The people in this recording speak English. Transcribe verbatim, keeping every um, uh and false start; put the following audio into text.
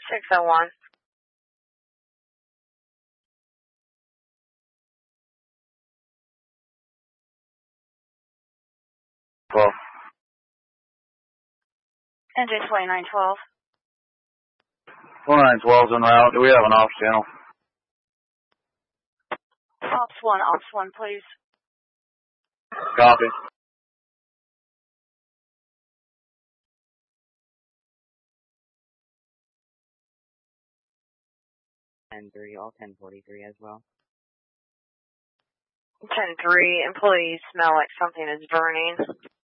six oh one. twelve. Engine twenty-nine twelve. twenty-nine twelve's en route. Do we have an ops channel? Ops one, Ops one, please. Copy. ten three, all ten forty-three as well. ten three, employees smell like something is burning.